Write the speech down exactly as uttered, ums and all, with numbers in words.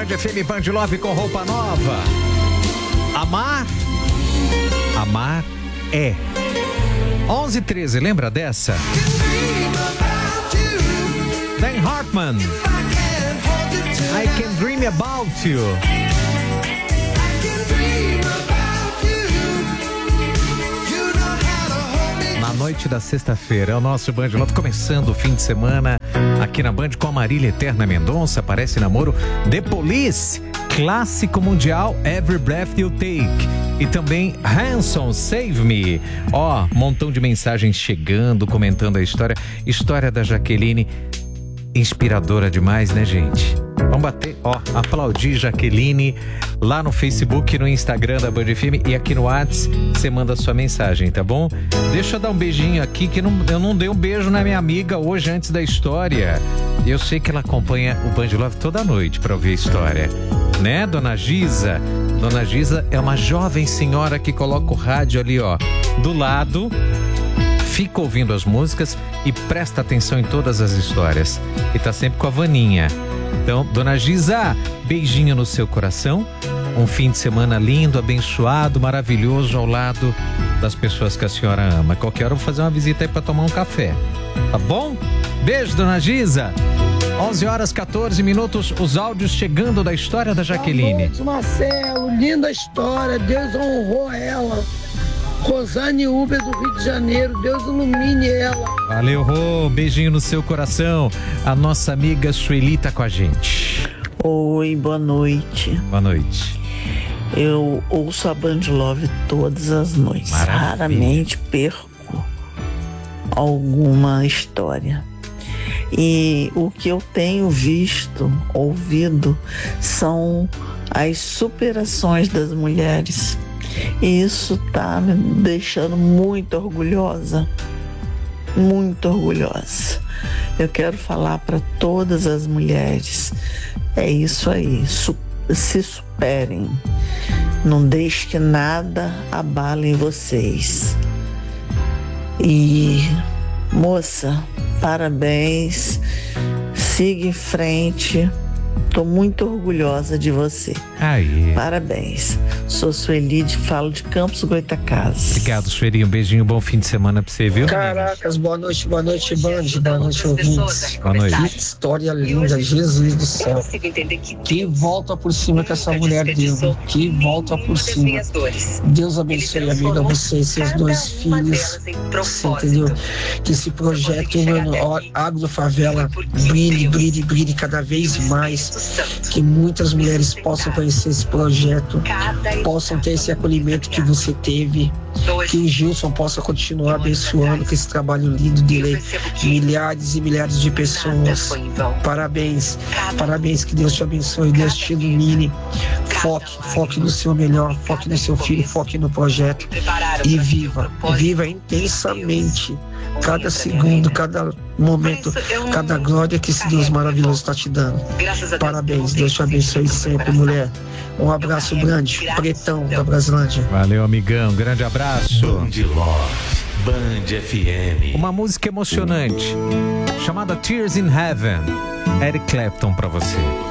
Band F M, Band Love com roupa nova. Amar, amar é. onze e treze, lembra dessa? Dan Hartman, I Can Dream About You. Na noite da sexta-feira, é o nosso Band Love, começando o fim de semana aqui na Band com a Marília Eterna Mendonça. Parece namoro The Police, clássico mundial Every Breath You Take. E também Hanson, Save Me. Ó, oh, montão de mensagens chegando, comentando a história. História da Jaqueline, inspiradora demais, né, gente? Vamos bater, ó, aplaudir Jaqueline lá no Facebook, no Instagram da Band F M e aqui no WhatsApp, você manda sua mensagem, tá bom? Deixa eu dar um beijinho aqui, que não, eu não dei um beijo na minha amiga hoje antes da história. Eu sei que ela acompanha o Band Love toda noite pra ouvir a história, né, Dona Giza? Dona Giza é uma jovem senhora que coloca o rádio ali, ó, do lado, fica ouvindo as músicas e presta atenção em todas as histórias. E tá sempre com a Vaninha. Então, Dona Giza, beijinho no seu coração. Um fim de semana lindo, abençoado, maravilhoso ao lado das pessoas que a senhora ama. Qualquer hora eu vou fazer uma visita aí pra tomar um café. Tá bom? Beijo, Dona Giza. onze horas, quatorze minutos, os áudios chegando da história da Jaqueline. Boa noite, Marcelo. Linda história. Deus honrou ela. Rosane Uber do Rio de Janeiro, Deus ilumine ela. Valeu, Rô, beijinho no seu coração. A nossa amiga Sueli tá com a gente. Oi, boa noite. Boa noite. Eu ouço a Band Love todas as noites. Maravilha. Raramente perco alguma história. E o que eu tenho visto, ouvido, são as superações das mulheres. E isso tá me deixando muito orgulhosa, muito orgulhosa. Eu quero falar para todas as mulheres, é isso aí, su- se superem, não deixe que nada abale vocês. E, moça, parabéns, siga em frente. Tô muito orgulhosa de você. Aí. Parabéns. Sou Sueli, falo de Campos Goytacazes. Obrigado, Sueli. Um beijinho, bom fim de semana pra você, viu? Caracas, boa noite, boa noite, Band, boa noite, ouvintes. Boa noite. Que história linda, Jesus do céu. Que volta por cima que essa mulher deu. Que volta por cima. Deus abençoe, amiga, você e seus dois filhos. Você entendeu? Que esse projeto, mano, Agrofavela, brilhe, brilhe, brilhe cada vez mais. Que muitas mulheres possam conhecer esse projeto, possam ter esse acolhimento que você teve, que o Gilson possa continuar abençoando com esse trabalho lindo dele, milhares e milhares de pessoas. Parabéns, parabéns, que Deus te abençoe, Deus te ilumine. Foque, foque no seu melhor, foque no seu filho, foque no projeto e viva, viva intensamente cada segundo, cada momento, cada glória que esse Deus maravilhoso está te dando. Parabéns, Deus te abençoe sempre, mulher. Um abraço grande, pretão da Brasilândia. Valeu, amigão, grande abraço. Band Love, Band F M. Uma música emocionante chamada Tears in Heaven. Eric Clapton pra você.